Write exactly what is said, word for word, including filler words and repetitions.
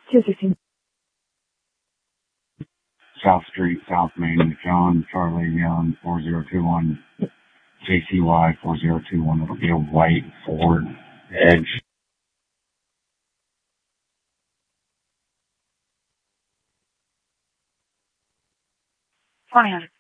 two sixteen. South Street, South Main, John Charlie Young, four zero two one, J C Y four zero two one. It'll be a white Ford Edge. twenty hundred.